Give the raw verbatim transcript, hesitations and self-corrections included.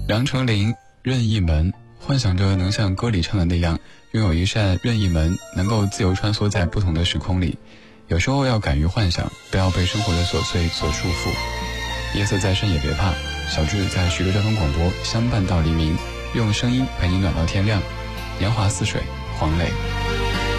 杨丞琳任意门，幻想着能像歌里唱的那样，拥有一扇任意门，能够自由穿梭在不同的时空里。有时候要敢于幻想，不要被生活的琐碎所束缚。夜色再深也别怕，小智在徐州交通广播相伴到黎明，用声音陪你暖到天亮。年华似水，黄磊。